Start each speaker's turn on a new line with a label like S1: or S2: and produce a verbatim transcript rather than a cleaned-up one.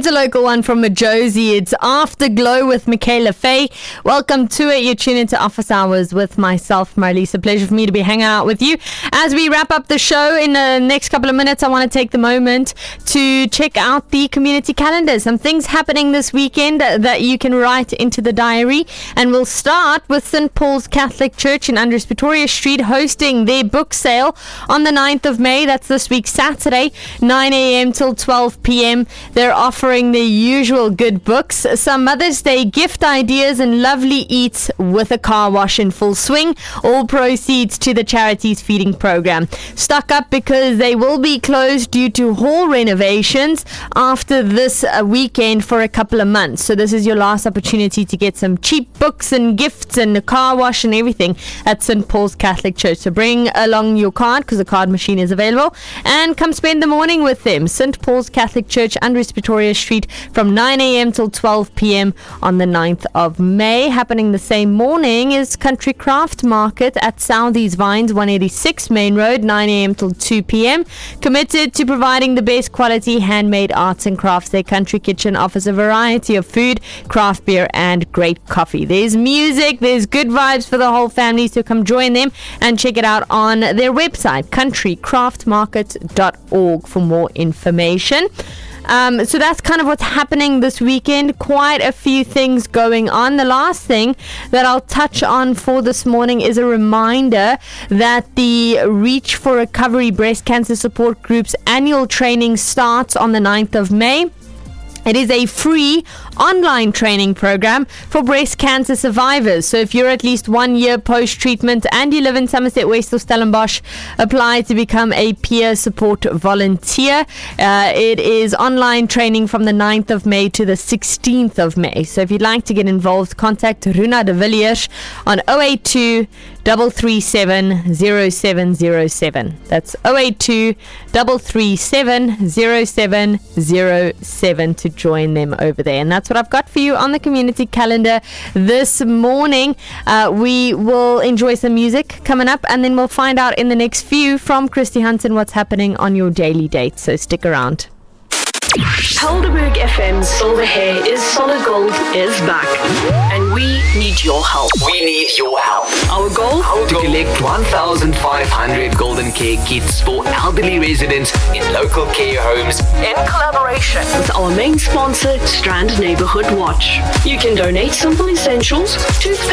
S1: Here's a local one from Majosi. It's Afterglow with Michaela Faye. Welcome to it. You're tuning into Office Hours with myself, Marlise. A pleasure for me to be hanging out with you. As we wrap up the show in the next couple of minutes, I want to take the moment to check out the community calendar. Some things happening this weekend that you can write into the diary. And we'll start with Saint Paul's Catholic Church in Andries Pretoria Street hosting their book sale on the ninth of May. That's this week, Saturday, nine a.m. till twelve p.m. They're offering the usual good books, some Mother's Day gift ideas, and lovely eats with a car wash in full swing. All proceeds to the charity's feeding program. Stock up because they will be closed due to hall renovations after this uh, weekend for a couple of months. So this is your last opportunity to get some cheap books and gifts and a car wash and everything at Saint Paul's Catholic Church. So bring along your card because the card machine is available and come spend the morning with them. Saint Paul's Catholic Church, Andries Pretoria Street, from nine a.m. till twelve p.m. on the ninth of May. Happening the same morning is Country Craft Market at Southeast Vines, one eighty-six Main Road, nine a.m. till two p.m. Committed to providing the best quality handmade arts and crafts. Their country kitchen offers a variety of food, craft beer, and great coffee. There's music, there's good vibes for the whole family, so come join them and check it out on their website, country craft market dot org, for more information. Um, so that's kind of what's happening this weekend. Quite a few things going on. The last thing that I'll touch on for this morning is a reminder that the Reach for Recovery Breast Cancer Support Group's annual training starts on the ninth of May. It is a free online training program for breast cancer survivors. So if you're at least one year post-treatment and you live in Somerset West or Stellenbosch, apply to become a peer support volunteer. Uh, it is online training from the ninth of May to the sixteenth of May. So if you'd like to get involved, contact Runa de Villiers on oh eight two, three three seven, oh seven oh seven. That's oh eight two, three three seven, oh seven oh seven to join them over there. And that's what I've got for you on the community calendar this morning. Uh, we will enjoy some music coming up, and then we'll find out in the next few from Christy Hunton what's happening on your daily date. So stick around.
S2: Helderberg F M's Silver Hair is Solid Gold is back, and we need your help.
S3: We need your help.
S2: Our goal?
S3: Our to goal. collect one thousand five hundred Golden Care kits for elderly residents in local care homes
S2: in collaboration with our main sponsor, Strand Neighborhood Watch. You can donate simple essentials, toothpaste,